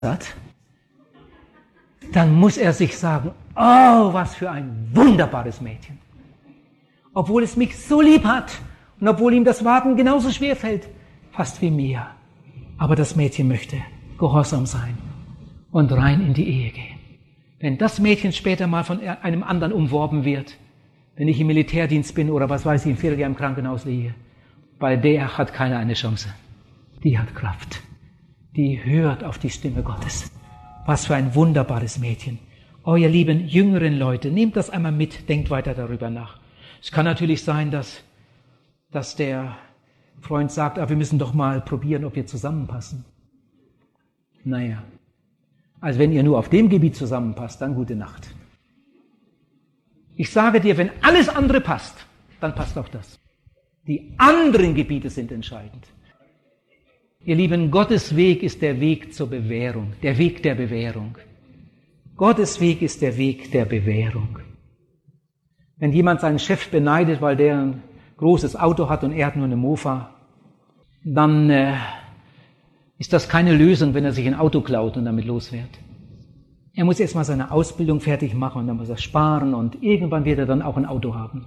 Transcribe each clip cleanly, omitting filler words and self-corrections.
hat, dann muss er sich sagen, oh, was für ein wunderbares Mädchen. Obwohl es mich so lieb hat und obwohl ihm das Warten genauso schwer fällt, fast wie mir. Aber das Mädchen möchte gehorsam sein und rein in die Ehe gehen. Wenn das Mädchen später mal von einem anderen umworben wird, wenn ich im Militärdienst bin oder was weiß ich, im 4. Jahr im Krankenhaus liege, bei der hat keiner eine Chance. Die hat Kraft. Die hört auf die Stimme Gottes. Was für ein wunderbares Mädchen. Oh, ihr lieben jüngeren Leute, nehmt das einmal mit, denkt weiter darüber nach. Es kann natürlich sein, dass der Freund sagt, wir müssen doch mal probieren, ob wir zusammenpassen. Naja, also wenn ihr nur auf dem Gebiet zusammenpasst, dann gute Nacht. Ich sage dir, wenn alles andere passt, dann passt auch das. Die anderen Gebiete sind entscheidend. Ihr Lieben, Gottes Weg ist der Weg zur Bewährung, der Weg der Bewährung. Gottes Weg ist der Weg der Bewährung. Wenn jemand seinen Chef beneidet, weil der ein großes Auto hat und er hat nur eine Mofa, dann ist das keine Lösung, wenn er sich ein Auto klaut und damit losfährt. Er muss erstmal seine Ausbildung fertig machen und dann muss er sparen und irgendwann wird er dann auch ein Auto haben.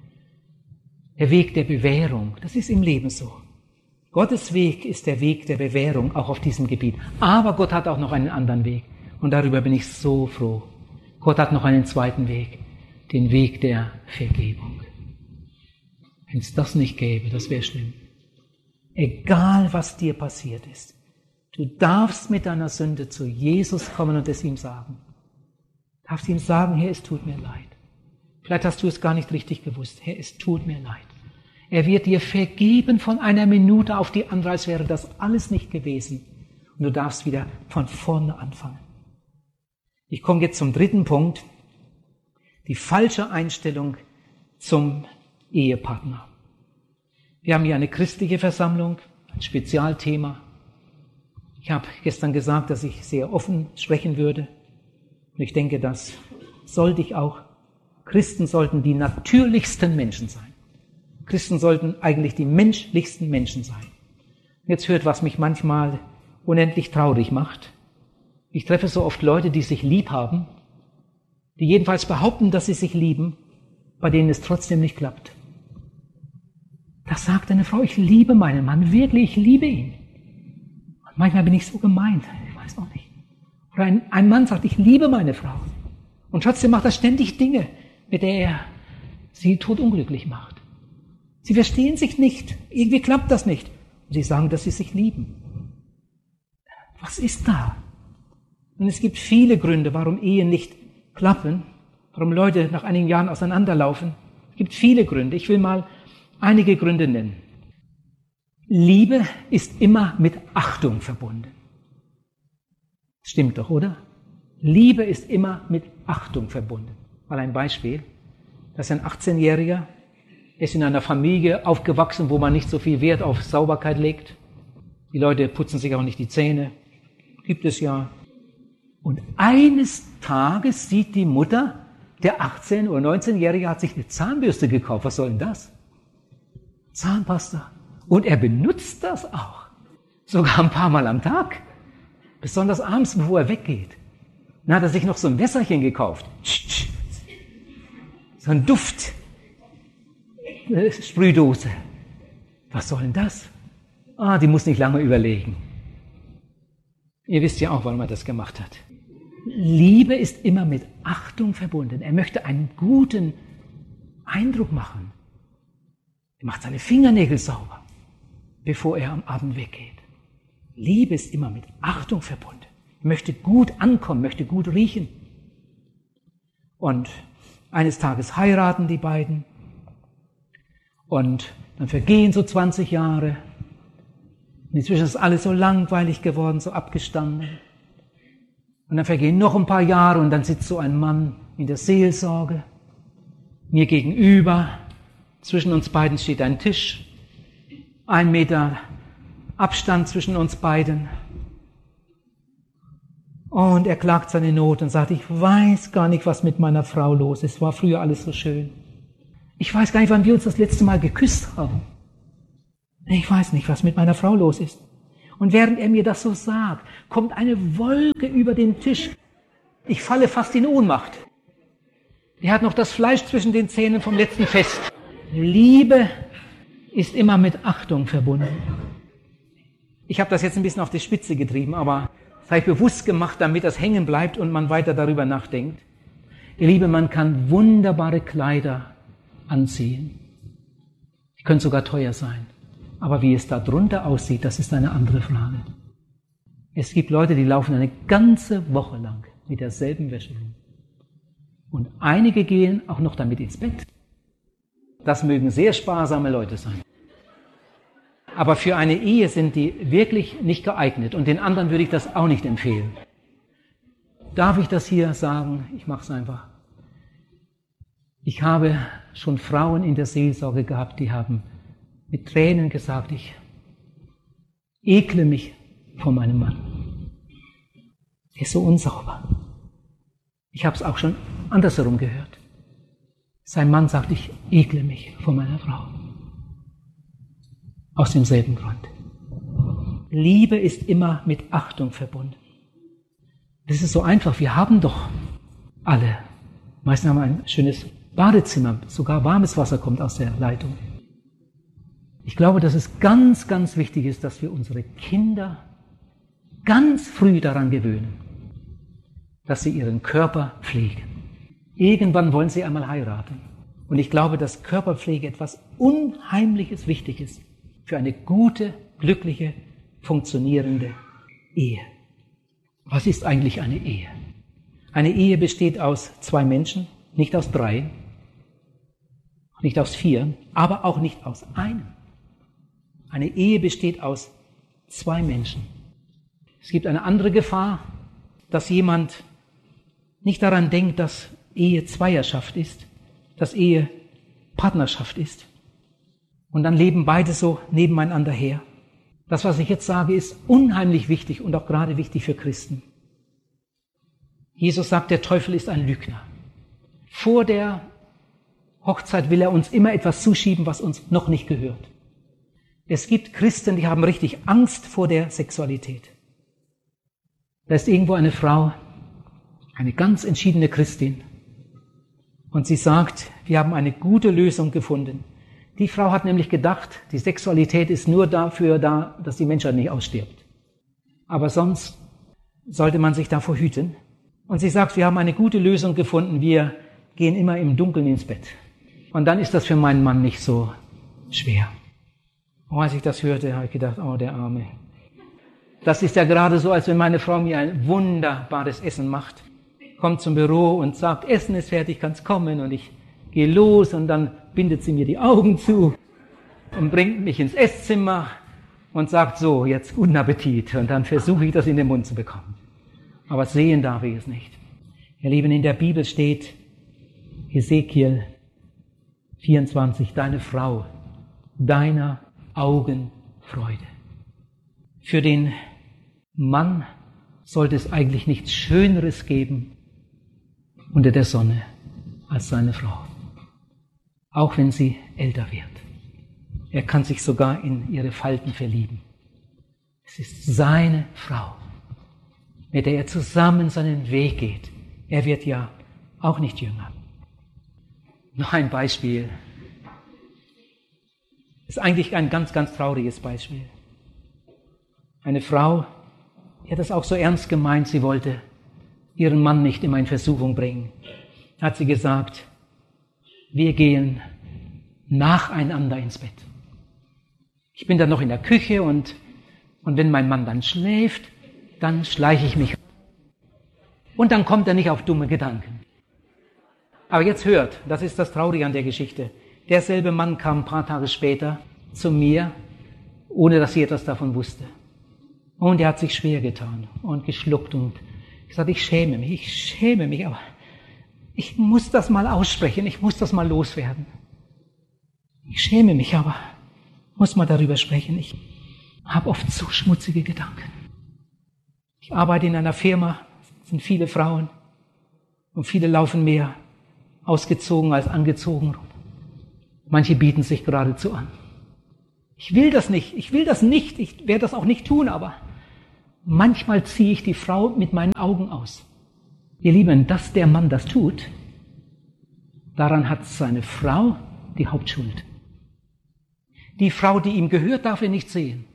Der Weg der Bewährung, das ist im Leben so. Gottes Weg ist der Weg der Bewährung, auch auf diesem Gebiet. Aber Gott hat auch noch einen anderen Weg. Und darüber bin ich so froh. Gott hat noch einen zweiten Weg, den Weg der Vergebung. Wenn es das nicht gäbe, das wäre schlimm. Egal, was dir passiert ist, du darfst mit deiner Sünde zu Jesus kommen und es ihm sagen. Du darfst ihm sagen, Herr, es tut mir leid. Vielleicht hast du es gar nicht richtig gewusst. Herr, es tut mir leid. Er wird dir vergeben von einer Minute auf die andere, als wäre das alles nicht gewesen. Und du darfst wieder von vorne anfangen. Ich komme jetzt zum dritten Punkt. Die falsche Einstellung zum Ehepartner. Wir haben hier eine christliche Versammlung, ein Spezialthema. Ich habe gestern gesagt, dass ich sehr offen sprechen würde. Und ich denke, das sollte ich auch. Christen sollten die natürlichsten Menschen sein. Christen sollten eigentlich die menschlichsten Menschen sein. Jetzt hört, was mich manchmal unendlich traurig macht. Ich treffe so oft Leute, die sich lieb haben, die jedenfalls behaupten, dass sie sich lieben, bei denen es trotzdem nicht klappt. Das sagt eine Frau, ich liebe meinen Mann, wirklich, ich liebe ihn. Und manchmal bin ich so gemeint, ich weiß auch nicht. Oder ein Mann sagt, ich liebe meine Frau. Und trotzdem macht er ständig Dinge, mit der er sie todunglücklich macht. Sie verstehen sich nicht, irgendwie klappt das nicht. Und sie sagen, dass sie sich lieben. Was ist da? Und es gibt viele Gründe, warum Ehen nicht klappen, warum Leute nach einigen Jahren auseinanderlaufen. Es gibt viele Gründe. Ich will mal einige Gründe nennen. Liebe ist immer mit Achtung verbunden. Stimmt doch, oder? Liebe ist immer mit Achtung verbunden. Mal ein Beispiel. Das ist ein 18-Jähriger, ist in einer Familie aufgewachsen, wo man nicht so viel Wert auf Sauberkeit legt. Die Leute putzen sich auch nicht die Zähne. Gibt es ja. Und eines Tages sieht die Mutter, der 18- oder 19-Jährige hat sich eine Zahnbürste gekauft. Was soll denn das? Zahnpasta. Und er benutzt das auch. Sogar ein paar Mal am Tag. Besonders abends, bevor er weggeht. Dann hat er sich noch so ein Wässerchen gekauft. So ein Duft. Sprühdose. Was soll denn das? Die muss nicht lange überlegen. Ihr wisst ja auch, warum er das gemacht hat. Liebe ist immer mit Achtung verbunden. Er möchte einen guten Eindruck machen. Er macht seine Fingernägel sauber, bevor er am Abend weggeht. Liebe ist immer mit Achtung verbunden. Er möchte gut ankommen, möchte gut riechen. Und eines Tages heiraten die beiden. Und dann vergehen so 20 Jahre. Und inzwischen ist alles so langweilig geworden, so abgestanden. Und dann vergehen noch ein paar Jahre und dann sitzt so ein Mann in der Seelsorge, mir gegenüber. Zwischen uns beiden steht ein Tisch, 1 Meter Abstand zwischen uns beiden. Und er klagt seine Not und sagt, ich weiß gar nicht, was mit meiner Frau los ist. Es war früher alles so schön. Ich weiß gar nicht, wann wir uns das letzte Mal geküsst haben. Ich weiß nicht, was mit meiner Frau los ist. Und während er mir das so sagt, kommt eine Wolke über den Tisch. Ich falle fast in Ohnmacht. Er hat noch das Fleisch zwischen den Zähnen vom letzten Fest. Liebe ist immer mit Achtung verbunden. Ich habe das jetzt ein bisschen auf die Spitze getrieben, aber das habe ich bewusst gemacht, damit das hängen bleibt und man weiter darüber nachdenkt. Ihr Lieben, man kann wunderbare Kleider anziehen. Die können sogar teuer sein. Aber wie es da drunter aussieht, das ist eine andere Frage. Es gibt Leute, die laufen eine ganze Woche lang mit derselben Wäsche rum. Und einige gehen auch noch damit ins Bett. Das mögen sehr sparsame Leute sein. Aber für eine Ehe sind die wirklich nicht geeignet. Und den anderen würde ich das auch nicht empfehlen. Darf ich das hier sagen? Ich mache es einfach. Ich habe schon Frauen in der Seelsorge gehabt, die haben mit Tränen gesagt, ich ekle mich vor meinem Mann. Er ist so unsauber. Ich habe es auch schon andersherum gehört. Sein Mann sagt, ich ekle mich vor meiner Frau. Aus demselben Grund. Liebe ist immer mit Achtung verbunden. Das ist so einfach. Wir haben doch alle, meistens haben wir ein schönes Badezimmer, sogar warmes Wasser kommt aus der Leitung. Ich glaube, dass es ganz, ganz wichtig ist, dass wir unsere Kinder ganz früh daran gewöhnen, dass sie ihren Körper pflegen. Irgendwann wollen sie einmal heiraten. Und ich glaube, dass Körperpflege etwas Unheimliches wichtig ist für eine gute, glückliche, funktionierende Ehe. Was ist eigentlich eine Ehe? Eine Ehe besteht aus zwei Menschen, nicht aus drei, nicht aus vier, aber auch nicht aus einem. Eine Ehe besteht aus zwei Menschen. Es gibt eine andere Gefahr, dass jemand nicht daran denkt, dass Ehe Zweierschaft ist, dass Ehe Partnerschaft ist. Und dann leben beide so nebeneinander her. Das, was ich jetzt sage, ist unheimlich wichtig und auch gerade wichtig für Christen. Jesus sagt, der Teufel ist ein Lügner. Vor der Hochzeit will er uns immer etwas zuschieben, was uns noch nicht gehört. Es gibt Christen, die haben richtig Angst vor der Sexualität. Da ist irgendwo eine Frau, eine ganz entschiedene Christin, und sie sagt, wir haben eine gute Lösung gefunden. Die Frau hat nämlich gedacht, die Sexualität ist nur dafür da, dass die Menschheit nicht ausstirbt. Aber sonst sollte man sich davor hüten. Und sie sagt, wir haben eine gute Lösung gefunden, wir gehen immer im Dunkeln ins Bett. Und dann ist das für meinen Mann nicht so schwer. Und als ich das hörte, habe ich gedacht, oh, der Arme. Das ist ja gerade so, als wenn meine Frau mir ein wunderbares Essen macht, kommt zum Büro und sagt, Essen ist fertig, kannst kommen. Und ich gehe los und dann bindet sie mir die Augen zu und bringt mich ins Esszimmer und sagt so, jetzt guten Appetit. Und dann versuche ich das in den Mund zu bekommen. Aber sehen darf ich es nicht. Ihr Lieben, in der Bibel steht, Hesekiel 24, deine Frau, deiner Augen Freude. Für den Mann sollte es eigentlich nichts Schöneres geben unter der Sonne als seine Frau. Auch wenn sie älter wird. Er kann sich sogar in ihre Falten verlieben. Es ist seine Frau, mit der er zusammen seinen Weg geht. Er wird ja auch nicht jünger. Noch ein Beispiel. Ist eigentlich ein ganz, ganz trauriges Beispiel. Eine Frau, die hat das auch so ernst gemeint, sie wollte ihren Mann nicht immer in Versuchung bringen. Hat sie gesagt, wir gehen nacheinander ins Bett. Ich bin dann noch in der Küche und wenn mein Mann dann schläft, dann schleiche ich mich. Und dann kommt er nicht auf dumme Gedanken. Aber jetzt hört, das ist das Traurige an der Geschichte. Derselbe Mann kam ein paar Tage später zu mir, ohne dass sie etwas davon wusste. Und er hat sich schwer getan und geschluckt und gesagt, ich schäme mich, aber ich muss das mal aussprechen, ich muss das mal loswerden. Ich schäme mich, aber muss mal darüber sprechen. Ich habe oft so schmutzige Gedanken. Ich arbeite in einer Firma, es sind viele Frauen und viele laufen mehr ausgezogen als angezogen rum. Manche bieten sich geradezu an. Ich will das nicht, ich werde das auch nicht tun, aber manchmal ziehe ich die Frau mit meinen Augen aus. Ihr Lieben, dass der Mann das tut, daran hat seine Frau die Hauptschuld. Die Frau, die ihm gehört, darf er nicht sehen.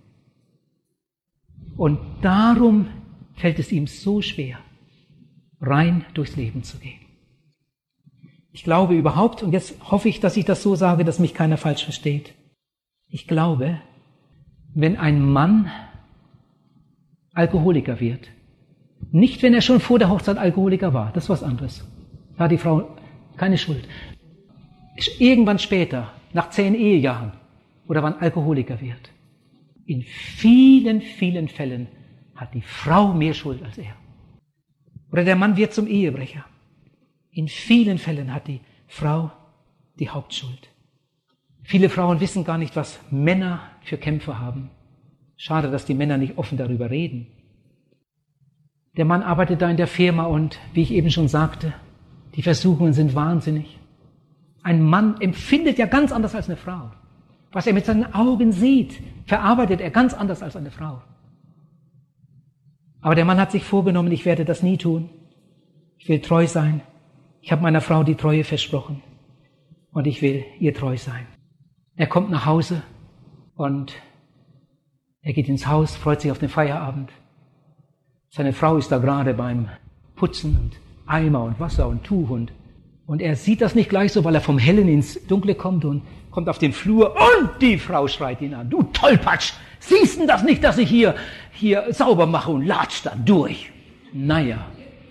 Und darum fällt es ihm so schwer, rein durchs Leben zu gehen. Ich glaube überhaupt, und jetzt hoffe ich, dass ich das so sage, dass mich keiner falsch versteht. Ich glaube, wenn ein Mann Alkoholiker wird, nicht wenn er schon vor der Hochzeit Alkoholiker war, das ist was anderes. Da hat die Frau keine Schuld. Irgendwann später, nach 10 Ehejahren, oder wann Alkoholiker wird, in vielen, vielen Fällen hat die Frau mehr Schuld als er. Oder der Mann wird zum Ehebrecher. In vielen Fällen hat die Frau die Hauptschuld. Viele Frauen wissen gar nicht, was Männer für Kämpfe haben. Schade, dass die Männer nicht offen darüber reden. Der Mann arbeitet da in der Firma und, wie ich eben schon sagte, die Versuchungen sind wahnsinnig. Ein Mann empfindet ja ganz anders als eine Frau. Was er mit seinen Augen sieht, verarbeitet er ganz anders als eine Frau. Aber der Mann hat sich vorgenommen, ich werde das nie tun. Ich will treu sein. Ich habe meiner Frau die Treue versprochen. Und ich will ihr treu sein. Er kommt nach Hause und er geht ins Haus, freut sich auf den Feierabend. Seine Frau ist da gerade beim Putzen und Eimer und Wasser und Tuch und er sieht das nicht gleich so, weil er vom Hellen ins Dunkle kommt und kommt auf den Flur und die Frau schreit ihn an. Du Tollpatsch, siehst du das nicht, dass ich hier sauber mache und latscht dann durch? Naja,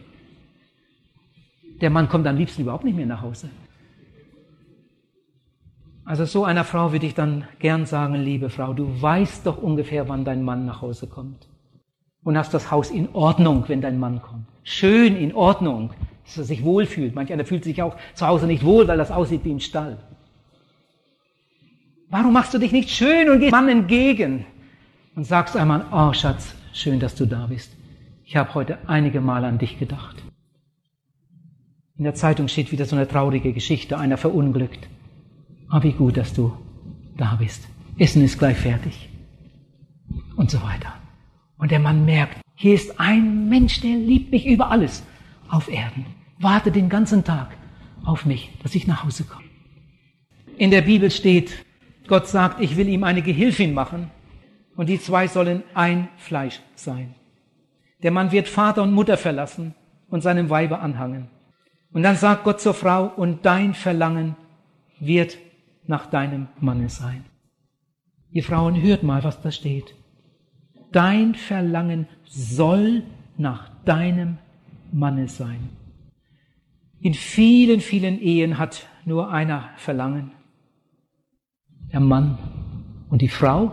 der Mann kommt am liebsten überhaupt nicht mehr nach Hause. Also so einer Frau würde ich dann gern sagen, liebe Frau, du weißt doch ungefähr, wann dein Mann nach Hause kommt. Und hast das Haus in Ordnung, wenn dein Mann kommt. Schön in Ordnung, dass er sich wohlfühlt. Manch einer fühlt sich auch zu Hause nicht wohl, weil das aussieht wie ein Stall. Warum machst du dich nicht schön und gehst dem Mann entgegen und sagst einmal, oh Schatz, schön, dass du da bist. Ich habe heute einige Male an dich gedacht. In der Zeitung steht wieder so eine traurige Geschichte, einer verunglückt. Ah, wie gut, dass du da bist. Essen ist gleich fertig. Und so weiter. Und der Mann merkt, hier ist ein Mensch, der liebt mich über alles auf Erden. Wartet den ganzen Tag auf mich, dass ich nach Hause komme. In der Bibel steht, Gott sagt, ich will ihm eine Gehilfin machen und die zwei sollen ein Fleisch sein. Der Mann wird Vater und Mutter verlassen und seinem Weibe anhangen. Und dann sagt Gott zur Frau, und dein Verlangen wird nach deinem Manne sein. Ihr Frauen, hört mal, was da steht. Dein Verlangen soll nach deinem Manne sein. In vielen, vielen Ehen hat nur einer Verlangen. Der Mann und die Frau.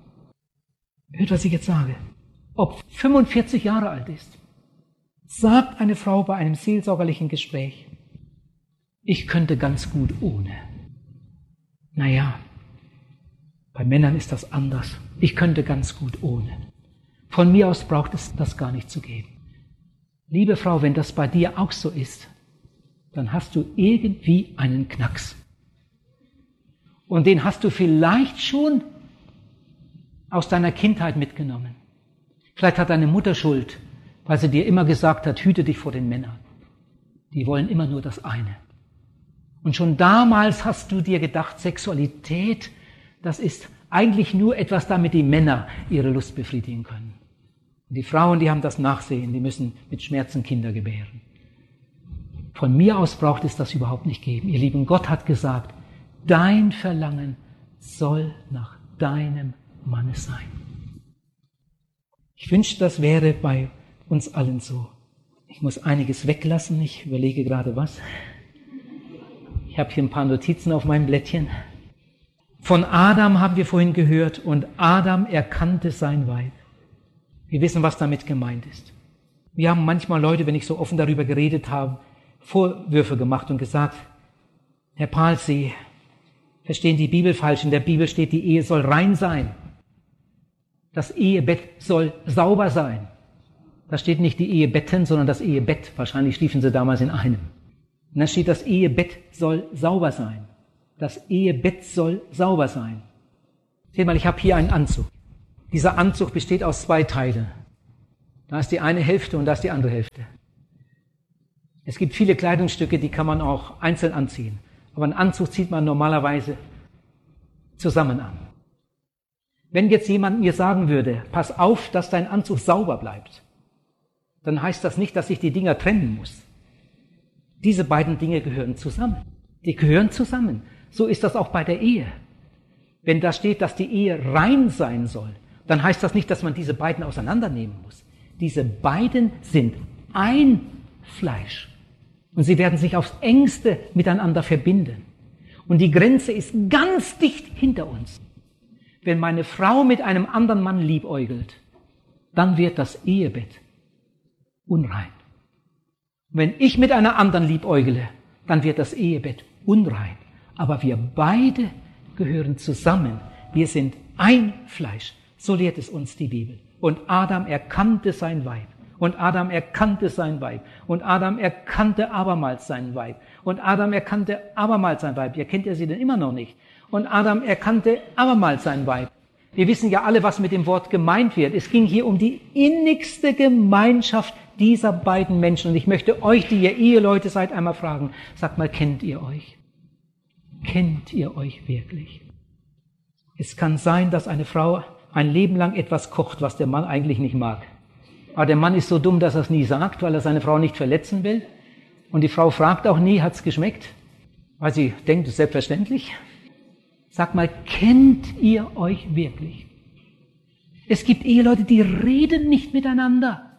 Hört, was ich jetzt sage. Ob 45 Jahre alt ist, sagt eine Frau bei einem seelsorgerlichen Gespräch, ich könnte ganz gut ohne. Naja, bei Männern ist das anders. Ich könnte ganz gut ohne. Von mir aus braucht es das gar nicht zu geben. Liebe Frau, wenn das bei dir auch so ist, dann hast du irgendwie einen Knacks. Und den hast du vielleicht schon aus deiner Kindheit mitgenommen. Vielleicht hat deine Mutter Schuld, weil sie dir immer gesagt hat, hüte dich vor den Männern. Die wollen immer nur das eine. Und schon damals hast du dir gedacht, Sexualität, das ist eigentlich nur etwas, damit die Männer ihre Lust befriedigen können. Und die Frauen, die haben das Nachsehen, die müssen mit Schmerzen Kinder gebären. Von mir aus braucht es das überhaupt nicht geben. Ihr Lieben, Gott hat gesagt, dein Verlangen soll nach deinem Manne sein. Ich wünschte, das wäre bei uns allen so. Ich muss einiges weglassen, ich überlege gerade was. Ich habe hier ein paar Notizen auf meinem Blättchen. Von Adam haben wir vorhin gehört und Adam erkannte sein Weib. Wir wissen, was damit gemeint ist. Wir haben manchmal Leute, wenn ich so offen darüber geredet habe, Vorwürfe gemacht und gesagt, Herr Pahl, Sie verstehen die Bibel falsch. In der Bibel steht, die Ehe soll rein sein. Das Ehebett soll sauber sein. Da steht nicht die Ehebetten, sondern das Ehebett. Wahrscheinlich schliefen sie damals in einem. Und dann steht, das Ehebett soll sauber sein. Das Ehebett soll sauber sein. Seht mal, ich habe hier einen Anzug. Dieser Anzug besteht aus 2 Teilen. Da ist die eine Hälfte und da ist die andere Hälfte. Es gibt viele Kleidungsstücke, die kann man auch einzeln anziehen. Aber einen Anzug zieht man normalerweise zusammen an. Wenn jetzt jemand mir sagen würde, pass auf, dass dein Anzug sauber bleibt, dann heißt das nicht, dass ich die Dinger trennen muss. Diese beiden Dinge gehören zusammen. Die gehören zusammen. So ist das auch bei der Ehe. Wenn da steht, dass die Ehe rein sein soll, dann heißt das nicht, dass man diese beiden auseinandernehmen muss. Diese beiden sind ein Fleisch. Und sie werden sich aufs Engste miteinander verbinden. Und die Grenze ist ganz dicht hinter uns. Wenn meine Frau mit einem anderen Mann liebäugelt, dann wird das Ehebett unrein. Wenn ich mit einer anderen liebäugle, dann wird das Ehebett unrein. Aber wir beide gehören zusammen. Wir sind ein Fleisch. So lehrt es uns die Bibel. Und Adam erkannte sein Weib. Und Adam erkannte sein Weib. Und Adam erkannte abermals sein Weib. Und Adam erkannte abermals sein Weib. Ihr kennt ja sie denn immer noch nicht. Und Adam erkannte abermals sein Weib. Wir wissen ja alle, was mit dem Wort gemeint wird. Es ging hier um die innigste Gemeinschaft dieser beiden Menschen. Und ich möchte euch, die ihr Eheleute seid, einmal fragen, sagt mal, kennt ihr euch? Kennt ihr euch wirklich? Es kann sein, dass eine Frau ein Leben lang etwas kocht, was der Mann eigentlich nicht mag. Aber der Mann ist so dumm, dass er es nie sagt, weil er seine Frau nicht verletzen will. Und die Frau fragt auch nie, hat's geschmeckt? Weil sie denkt, es ist selbstverständlich. Sag mal, kennt ihr euch wirklich? Es gibt Eheleute, die reden nicht miteinander.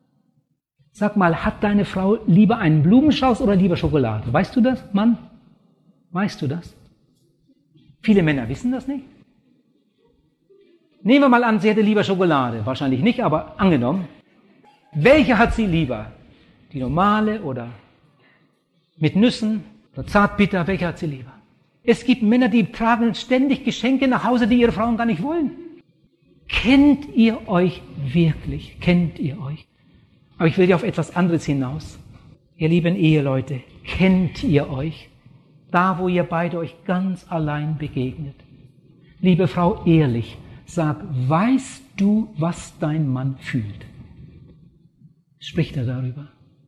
Sag mal, hat deine Frau lieber einen Blumenstrauß oder lieber Schokolade? Weißt du das, Mann? Weißt du das? Viele Männer wissen das nicht. Nehmen wir mal an, sie hätte lieber Schokolade. Wahrscheinlich nicht, aber angenommen. Welche hat sie lieber? Die normale oder mit Nüssen oder zartbitter? Welche hat sie lieber? Es gibt Männer, die tragen ständig Geschenke nach Hause, die ihre Frauen gar nicht wollen. Kennt ihr euch wirklich? Kennt ihr euch? Aber ich will ja auf etwas anderes hinaus. Ihr lieben Eheleute, kennt ihr euch? Da, wo ihr beide euch ganz allein begegnet. Liebe Frau, ehrlich, sag, weißt du, was dein Mann fühlt? Spricht er darüber?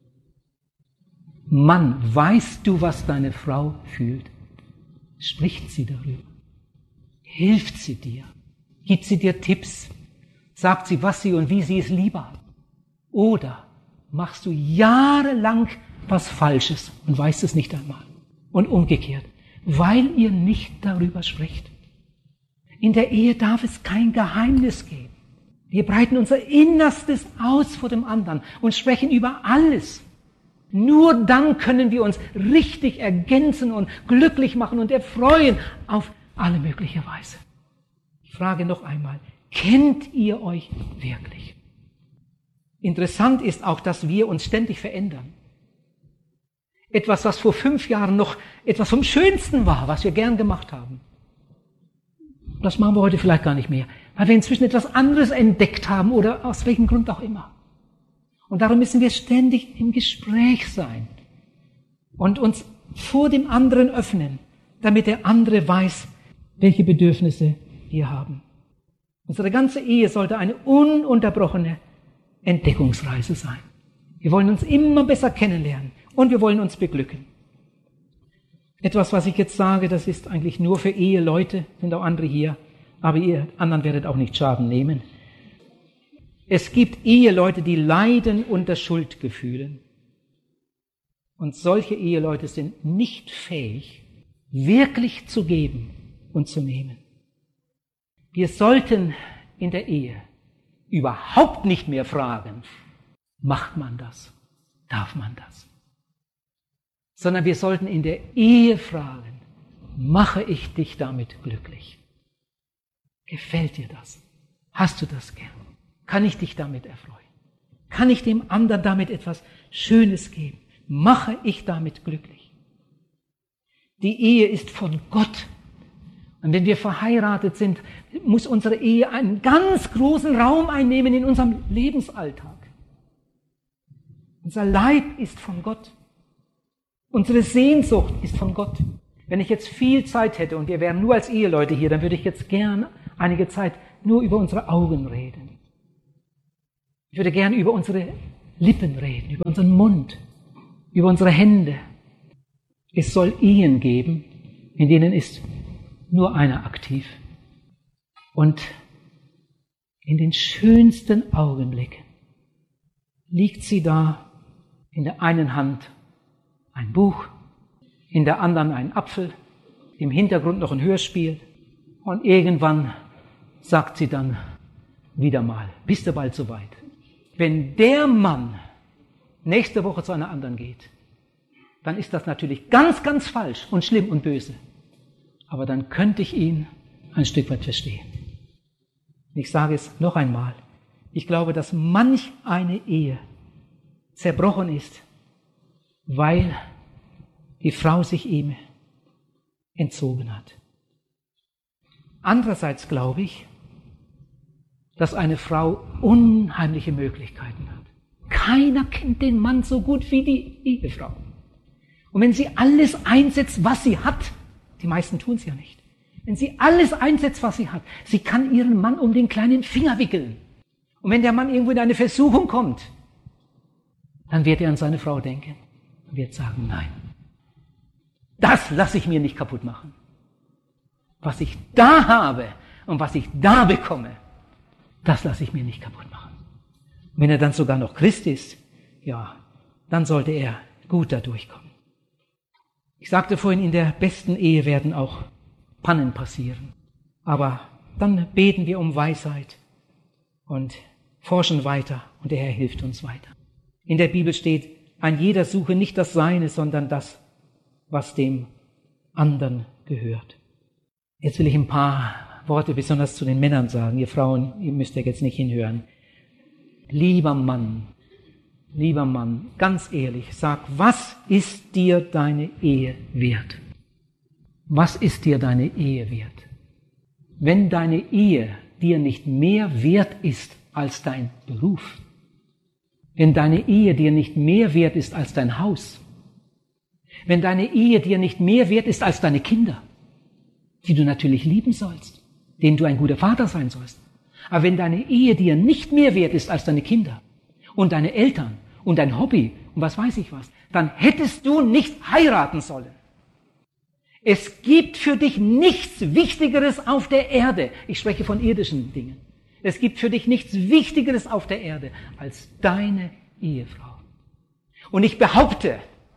Mann, weißt du, was deine Frau fühlt? Spricht sie darüber? Hilft sie dir? Gibt sie dir Tipps? Sagt sie, was sie und wie sie es lieber hat? Oder machst du jahrelang was Falsches und weißt es nicht einmal? Und umgekehrt, weil ihr nicht darüber sprecht. In der Ehe darf es kein Geheimnis geben. Wir breiten unser Innerstes aus vor dem anderen und sprechen über alles. Nur dann können wir uns richtig ergänzen und glücklich machen und erfreuen auf alle mögliche Weise. Ich frage noch einmal, kennt ihr euch wirklich? Interessant ist auch, dass wir uns ständig verändern. Etwas, was vor 5 Jahren noch etwas vom Schönsten war, was wir gern gemacht haben. Das machen wir heute vielleicht gar nicht mehr, weil wir inzwischen etwas anderes entdeckt haben oder aus welchem Grund auch immer. Und darum müssen wir ständig im Gespräch sein und uns vor dem anderen öffnen, damit der andere weiß, welche Bedürfnisse wir haben. Unsere ganze Ehe sollte eine ununterbrochene Entdeckungsreise sein. Wir wollen uns immer besser kennenlernen und wir wollen uns beglücken. Etwas, was ich jetzt sage, das ist eigentlich nur für Eheleute, sind auch andere hier, aber ihr anderen werdet auch nicht Schaden nehmen. Es gibt Eheleute, die leiden unter Schuldgefühlen. Und solche Eheleute sind nicht fähig, wirklich zu geben und zu nehmen. Wir sollten in der Ehe überhaupt nicht mehr fragen, macht man das? Darf man das? Sondern wir sollten in der Ehe fragen, mache ich dich damit glücklich? Gefällt dir das? Hast du das gern? Kann ich dich damit erfreuen? Kann ich dem anderen damit etwas Schönes geben? Mache ich damit glücklich? Die Ehe ist von Gott. Und wenn wir verheiratet sind, muss unsere Ehe einen ganz großen Raum einnehmen in unserem Lebensalltag. Unser Leib ist von Gott. Unsere Sehnsucht ist von Gott. Wenn ich jetzt viel Zeit hätte und wir wären nur als Eheleute hier, dann würde ich jetzt gern einige Zeit nur über unsere Augen reden. Ich würde gerne über unsere Lippen reden, über unseren Mund, über unsere Hände. Es soll Ehen geben, in denen ist nur einer aktiv. Und in den schönsten Augenblicken liegt sie da, in der einen Hand ein Buch, in der anderen ein Apfel, im Hintergrund noch ein Hörspiel und irgendwann sagt sie dann wieder mal, bist du bald soweit? Wenn der Mann nächste Woche zu einer anderen geht, dann ist das natürlich ganz, ganz falsch und schlimm und böse. Aber dann könnte ich ihn ein Stück weit verstehen. Ich sage es noch einmal. Ich glaube, dass manch eine Ehe zerbrochen ist, weil die Frau sich ihm entzogen hat. Andererseits glaube ich, dass eine Frau unheimliche Möglichkeiten hat. Keiner kennt den Mann so gut wie die Ehefrau. Und wenn sie alles einsetzt, was sie hat, die meisten tun es ja nicht, wenn sie alles einsetzt, was sie hat, sie kann ihren Mann um den kleinen Finger wickeln. Und wenn der Mann irgendwo in eine Versuchung kommt, dann wird er an seine Frau denken und wird sagen, nein, das lasse ich mir nicht kaputt machen. Was ich da habe und was ich da bekomme, das lasse ich mir nicht kaputt machen. Und wenn er dann sogar noch Christ ist, ja, dann sollte er gut da durchkommen. Ich sagte vorhin, in der besten Ehe werden auch Pannen passieren. Aber dann beten wir um Weisheit und forschen weiter und der Herr hilft uns weiter. In der Bibel steht, ein jeder suche nicht das Seine, sondern das, was dem anderen gehört. Jetzt will ich ein paar Worte besonders zu den Männern sagen. Ihr Frauen, ihr müsst ja jetzt nicht hinhören. Lieber Mann, ganz ehrlich, sag, was ist dir deine Ehe wert? Was ist dir deine Ehe wert? Wenn deine Ehe dir nicht mehr wert ist als dein Beruf, wenn deine Ehe dir nicht mehr wert ist als dein Haus, wenn deine Ehe dir nicht mehr wert ist als deine Kinder, die du natürlich lieben sollst, denen du ein guter Vater sein sollst, aber wenn deine Ehe dir nicht mehr wert ist als deine Kinder und deine Eltern und dein Hobby und was weiß ich was, dann hättest du nicht heiraten sollen. Es gibt für dich nichts Wichtigeres auf der Erde. Ich spreche von irdischen Dingen. Es gibt für dich nichts Wichtigeres auf der Erde als deine Ehefrau. Und ich behaupte,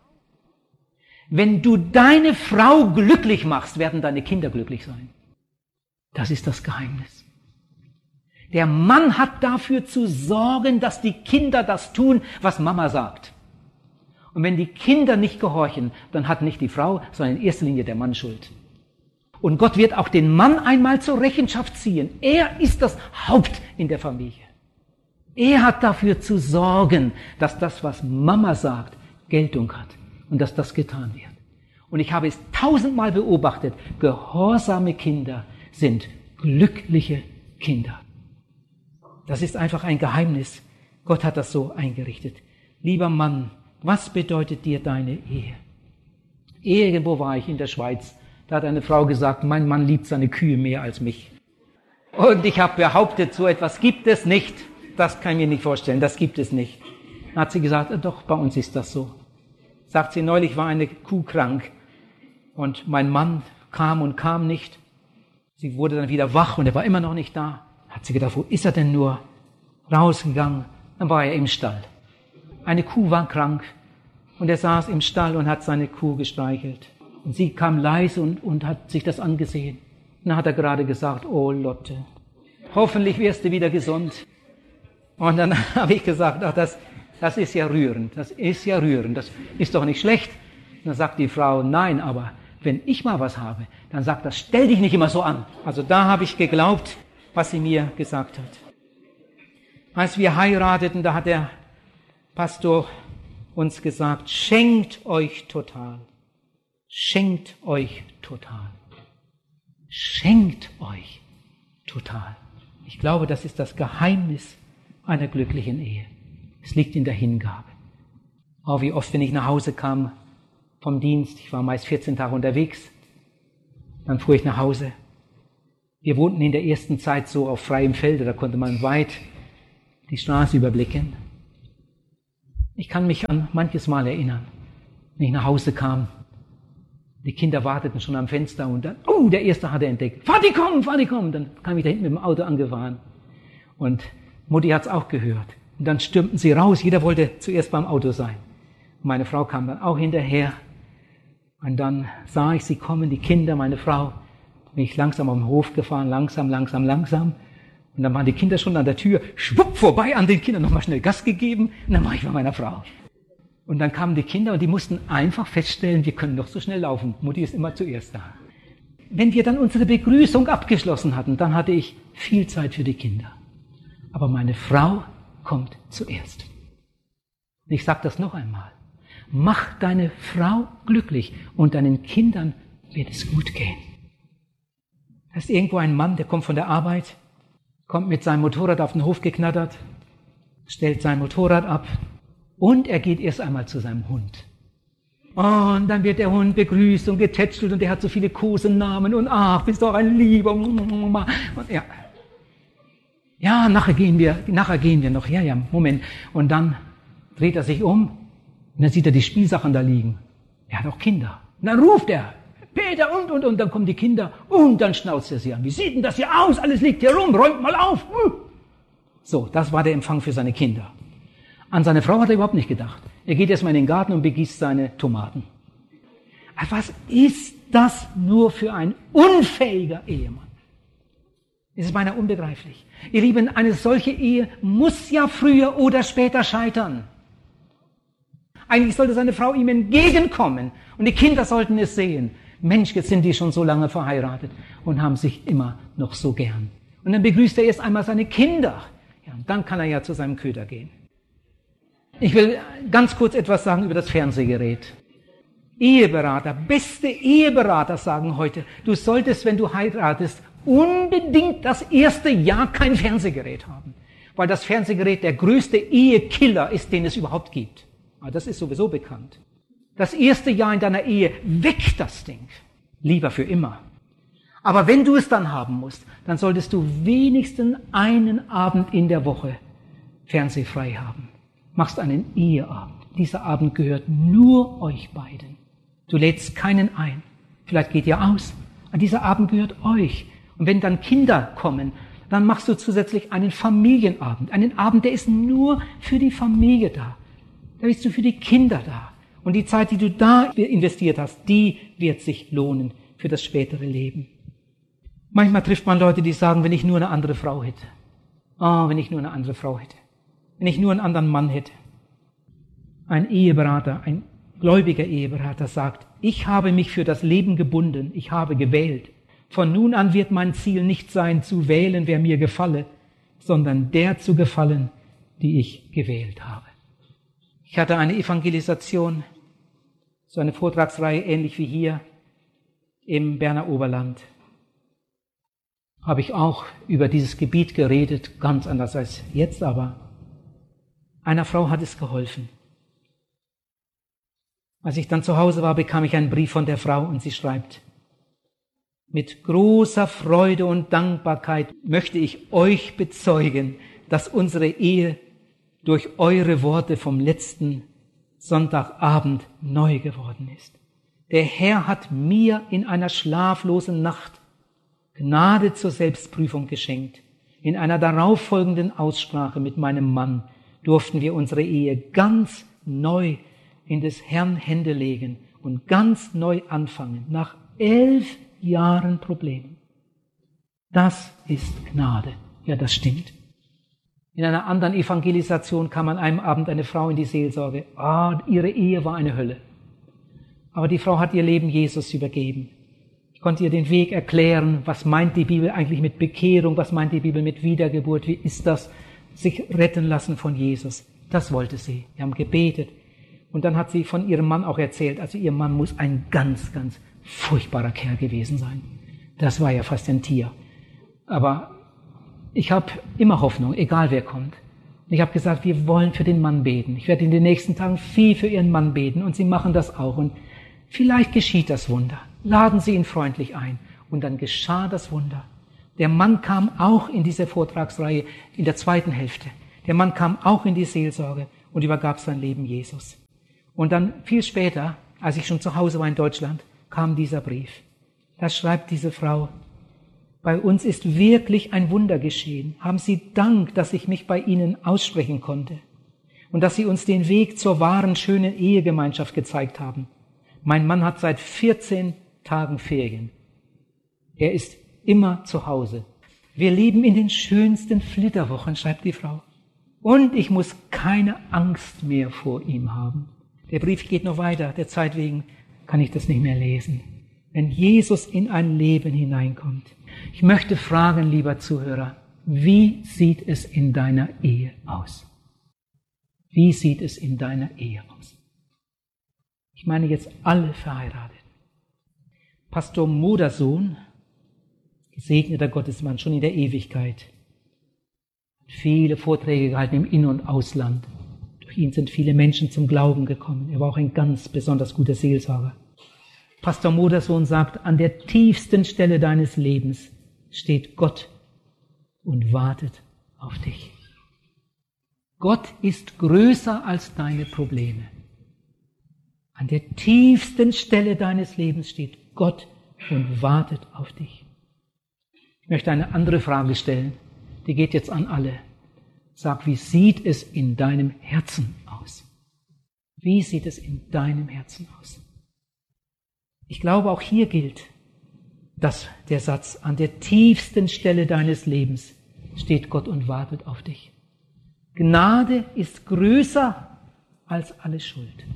wenn du deine Frau glücklich machst, werden deine Kinder glücklich sein. Das ist das Geheimnis. Der Mann hat dafür zu sorgen, dass die Kinder das tun, was Mama sagt. Und wenn die Kinder nicht gehorchen, dann hat nicht die Frau, sondern in erster Linie der Mann Schuld. Und Gott wird auch den Mann einmal zur Rechenschaft ziehen. Er ist das Haupt in der Familie. Er hat dafür zu sorgen, dass das, was Mama sagt, Geltung hat und dass das getan wird. Und ich habe es 1000-mal beobachtet, gehorsame Kinder sind glückliche Kinder. Das ist einfach ein Geheimnis. Gott hat das so eingerichtet. Lieber Mann, was bedeutet dir deine Ehe? Irgendwo war ich in der Schweiz. Da hat eine Frau gesagt, mein Mann liebt seine Kühe mehr als mich. Und ich habe behauptet, so etwas gibt es nicht. Das kann ich mir nicht vorstellen, das gibt es nicht. Dann hat sie gesagt, doch, bei uns ist das so. Sagt sie, neulich war eine Kuh krank und mein Mann kam und kam nicht. Sie wurde dann wieder wach und er war immer noch nicht da. Hat sie gedacht, wo ist er denn nur? Rausgegangen, dann war er im Stall. Eine Kuh war krank und er saß im Stall und hat seine Kuh gestreichelt. Und sie kam leise und hat sich das angesehen. Und dann hat er gerade gesagt, oh Lotte, hoffentlich wirst du wieder gesund. Und dann habe ich gesagt, ach, das ist ja rührend, das ist ja rührend, das ist doch nicht schlecht. Und dann sagt die Frau, nein, aber wenn ich mal was habe, dann sagt das, stell dich nicht immer so an. Also da habe ich geglaubt, was sie mir gesagt hat. Als wir heirateten, da hat der Pastor uns gesagt, schenkt euch total. Schenkt euch total. Schenkt euch total. Ich glaube, das ist das Geheimnis einer glücklichen Ehe. Es liegt in der Hingabe. Oh, wie oft, wenn ich nach Hause kam vom Dienst, ich war meist 14 Tage unterwegs, dann fuhr ich nach Hause. Wir wohnten in der ersten Zeit so auf freiem Felde, da konnte man weit die Straße überblicken. Ich kann mich an manches Mal erinnern, wenn ich nach Hause kam. Die Kinder warteten schon am Fenster und dann, der Erste hatte entdeckt. Vati, komm! Dann kam ich da hinten mit dem Auto angefahren. Und Mutti hat's auch gehört. Und dann stürmten sie raus, jeder wollte zuerst beim Auto sein. Meine Frau kam dann auch hinterher. Und dann sah ich sie kommen, die Kinder, meine Frau. Bin ich langsam auf den Hof gefahren, langsam. Und dann waren die Kinder schon an der Tür, schwupp, vorbei an den Kindern, nochmal schnell Gas gegeben. Und dann war ich bei meiner Frau. Und dann kamen die Kinder und die mussten einfach feststellen, wir können doch so schnell laufen. Mutti ist immer zuerst da. Wenn wir dann unsere Begrüßung abgeschlossen hatten, dann hatte ich viel Zeit für die Kinder. Aber meine Frau kommt zuerst. Und ich sage das noch einmal. Mach deine Frau glücklich und deinen Kindern wird es gut gehen. Da ist irgendwo ein Mann, der kommt von der Arbeit, kommt mit seinem Motorrad auf den Hof geknattert, stellt sein Motorrad ab und er geht erst einmal zu seinem Hund. Und dann wird der Hund begrüßt und getätschelt und der hat so viele Kosenamen und ach, bist doch ein Lieber. Und ja, nachher gehen wir noch. Ja, Moment. Und dann dreht er sich um und dann sieht er die Spielsachen da liegen. Er hat auch Kinder. Und dann ruft er, Peter und dann kommen die Kinder und dann schnauzt er sie an. Wie sieht denn das hier aus? Alles liegt hier rum, räumt mal auf. So, das war der Empfang für seine Kinder. An seine Frau hat er überhaupt nicht gedacht. Er geht erstmal in den Garten und begießt seine Tomaten. Was ist das nur für ein unfähiger Ehemann? Es ist beinahe unbegreiflich. Ihr Lieben, eine solche Ehe muss ja früher oder später scheitern. Eigentlich sollte seine Frau ihm entgegenkommen und die Kinder sollten es sehen. Mensch, jetzt sind die schon so lange verheiratet und haben sich immer noch so gern. Und dann begrüßt er erst einmal seine Kinder. Ja, und dann kann er ja zu seinem Köder gehen. Ich will ganz kurz etwas sagen über das Fernsehgerät. Eheberater, beste Eheberater sagen heute, du solltest, wenn du heiratest, unbedingt das erste Jahr kein Fernsehgerät haben. Weil das Fernsehgerät der größte Ehekiller ist, den es überhaupt gibt. Aber das ist sowieso bekannt. Das erste Jahr in deiner Ehe, weg das Ding. Lieber für immer. Aber wenn du es dann haben musst, dann solltest du wenigstens einen Abend in der Woche fernsehfrei haben. Machst einen Eheabend. Dieser Abend gehört nur euch beiden. Du lädst keinen ein. Vielleicht geht ihr aus. Aber dieser Abend gehört euch. Und wenn dann Kinder kommen, dann machst du zusätzlich einen Familienabend. Einen Abend, der ist nur für die Familie da. Da bist du für die Kinder da. Und die Zeit, die du da investiert hast, die wird sich lohnen für das spätere Leben. Manchmal trifft man Leute, die sagen, wenn ich nur eine andere Frau hätte. Wenn ich nur eine andere Frau hätte. Wenn ich nur einen anderen Mann hätte. Ein Eheberater, ein gläubiger Eheberater sagt, ich habe mich für das Leben gebunden, ich habe gewählt. Von nun an wird mein Ziel nicht sein, zu wählen, wer mir gefalle, sondern der zu gefallen, die ich gewählt habe. Ich hatte eine Evangelisation, so eine Vortragsreihe ähnlich wie hier im Berner Oberland. Habe ich auch über dieses Gebiet geredet, ganz anders als jetzt, aber einer Frau hat es geholfen. Als ich dann zu Hause war, bekam ich einen Brief von der Frau und sie schreibt, mit großer Freude und Dankbarkeit möchte ich euch bezeugen, dass unsere Ehe durch eure Worte vom letzten Sonntagabend neu geworden ist. Der Herr hat mir in einer schlaflosen Nacht Gnade zur Selbstprüfung geschenkt. In einer darauffolgenden Aussprache mit meinem Mann durften wir unsere Ehe ganz neu in des Herrn Hände legen und ganz neu anfangen, nach 11 Jahren Problemen. Das ist Gnade. Ja, das stimmt. In einer anderen Evangelisation kam an einem Abend eine Frau in die Seelsorge. Ihre Ehe war eine Hölle. Aber die Frau hat ihr Leben Jesus übergeben. Ich konnte ihr den Weg erklären, was meint die Bibel eigentlich mit Bekehrung, was meint die Bibel mit Wiedergeburt, wie ist das, sich retten lassen von Jesus. Das wollte sie. Wir haben gebetet. Und dann hat sie von ihrem Mann auch erzählt, also ihr Mann muss ein ganz, ganz furchtbarer Kerl gewesen sein. Das war ja fast ein Tier. Aber ich habe immer Hoffnung, egal wer kommt. Ich habe gesagt, wir wollen für den Mann beten. Ich werde in den nächsten Tagen viel für ihren Mann beten und sie machen das auch. Und vielleicht geschieht das Wunder. Laden Sie ihn freundlich ein. Und dann geschah das Wunder. Der Mann kam auch in diese Vortragsreihe in der zweiten Hälfte. Der Mann kam auch in die Seelsorge und übergab sein Leben Jesus. Und dann viel später, als ich schon zu Hause war in Deutschland, kam dieser Brief. Da schreibt diese Frau: Bei uns ist wirklich ein Wunder geschehen. Haben Sie Dank, dass ich mich bei Ihnen aussprechen konnte und dass Sie uns den Weg zur wahren, schönen Ehegemeinschaft gezeigt haben. Mein Mann hat seit 14 Tagen Ferien. Er ist immer zu Hause. Wir leben in den schönsten Flitterwochen, schreibt die Frau. Und ich muss keine Angst mehr vor ihm haben. Der Brief geht noch weiter, der Zeit wegen kann ich das nicht mehr lesen. Wenn Jesus in ein Leben hineinkommt. Ich möchte fragen, lieber Zuhörer, wie sieht es in deiner Ehe aus? Wie sieht es in deiner Ehe aus? Ich meine jetzt alle Verheirateten. Pastor Modersohn, gesegneter Gottesmann, schon in der Ewigkeit, viele Vorträge gehalten im In- und Ausland. Durch ihn sind viele Menschen zum Glauben gekommen. Er war auch ein ganz besonders guter Seelsorger. Pastor Modersohn sagt, an der tiefsten Stelle deines Lebens steht Gott und wartet auf dich. Gott ist größer als deine Probleme. An der tiefsten Stelle deines Lebens steht Gott und wartet auf dich. Ich möchte eine andere Frage stellen, die geht jetzt an alle. Sag, wie sieht es in deinem Herzen aus? Wie sieht es in deinem Herzen aus? Ich glaube, auch hier gilt der Satz, an der tiefsten Stelle deines Lebens steht Gott und wartet auf dich. Gnade ist größer als alle Schuld.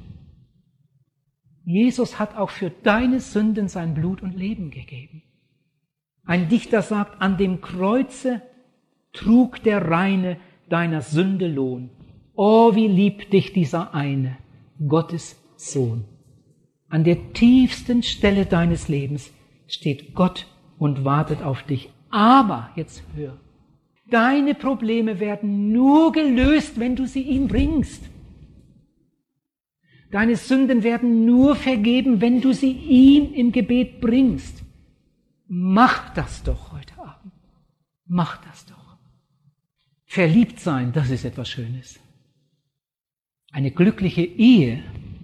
Jesus hat auch für deine Sünden sein Blut und Leben gegeben. Ein Dichter sagt, an dem Kreuze trug der Reine deiner Sünde Lohn. Oh, wie liebt dich dieser eine, Gottes Sohn. An der tiefsten Stelle deines Lebens steht Gott und wartet auf dich. Aber, jetzt hör, deine Probleme werden nur gelöst, wenn du sie ihm bringst. Deine Sünden werden nur vergeben, wenn du sie ihm im Gebet bringst. Mach das doch heute Abend. Mach das doch. Verliebt sein, das ist etwas Schönes. Eine glückliche Ehe,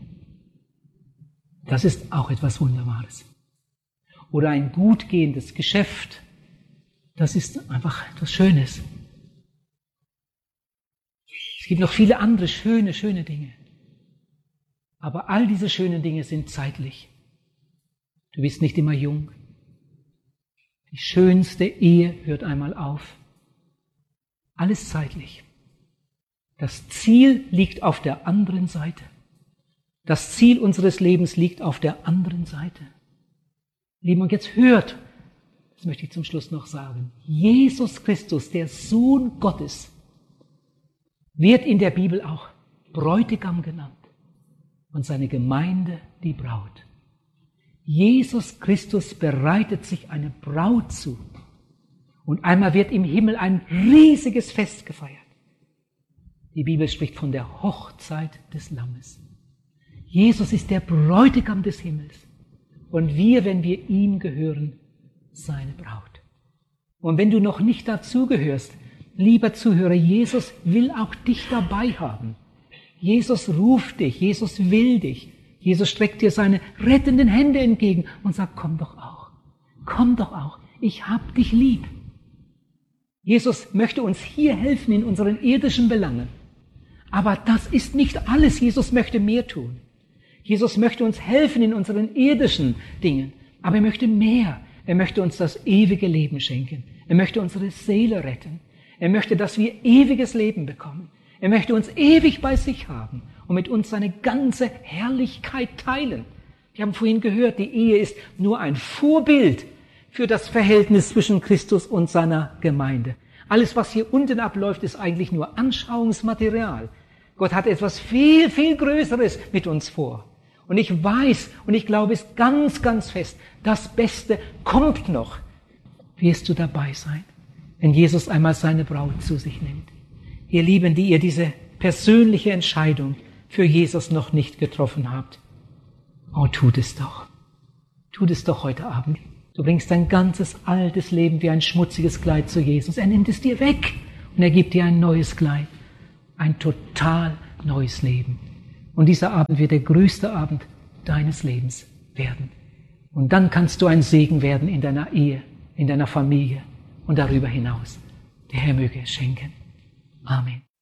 das ist auch etwas Wunderbares. Oder ein gut gehendes Geschäft, das ist einfach etwas Schönes. Es gibt noch viele andere schöne Dinge. Aber all diese schönen Dinge sind zeitlich. Du bist nicht immer jung. Die schönste Ehe hört einmal auf. Alles zeitlich. Das Ziel liegt auf der anderen Seite. Das Ziel unseres Lebens liegt auf der anderen Seite. Lieben, und jetzt hört, das möchte ich zum Schluss noch sagen, Jesus Christus, der Sohn Gottes, wird in der Bibel auch Bräutigam genannt und seine Gemeinde die Braut. Jesus Christus bereitet sich eine Braut zu und einmal wird im Himmel ein riesiges Fest gefeiert. Die Bibel spricht von der Hochzeit des Lammes. Jesus ist der Bräutigam des Himmels und wir, wenn wir ihm gehören, seine Braut. Und wenn du noch nicht dazugehörst, lieber Zuhörer, Jesus will auch dich dabei haben. Jesus ruft dich, Jesus will dich. Jesus streckt dir seine rettenden Hände entgegen und sagt, komm doch auch, ich hab dich lieb. Jesus möchte uns hier helfen in unseren irdischen Belangen. Aber das ist nicht alles, Jesus möchte mehr tun. Jesus möchte uns helfen in unseren irdischen Dingen, aber er möchte mehr. Er möchte uns das ewige Leben schenken. Er möchte unsere Seele retten. Er möchte, dass wir ewiges Leben bekommen. Er möchte uns ewig bei sich haben und mit uns seine ganze Herrlichkeit teilen. Wir haben vorhin gehört, die Ehe ist nur ein Vorbild für das Verhältnis zwischen Christus und seiner Gemeinde. Alles, was hier unten abläuft, ist eigentlich nur Anschauungsmaterial. Gott hat etwas viel, viel Größeres mit uns vor. Und ich weiß und ich glaube es ganz, ganz fest, das Beste kommt noch. Wirst du dabei sein, wenn Jesus einmal seine Braut zu sich nimmt? Ihr Lieben, die ihr diese persönliche Entscheidung für Jesus noch nicht getroffen habt, oh, tut es doch. Tut es doch heute Abend. Du bringst dein ganzes altes Leben wie ein schmutziges Kleid zu Jesus. Er nimmt es dir weg und er gibt dir ein neues Kleid. Ein total neues Leben. Und dieser Abend wird der größte Abend deines Lebens werden. Und dann kannst du ein Segen werden in deiner Ehe, in deiner Familie und darüber hinaus. Der Herr möge es schenken. Amen.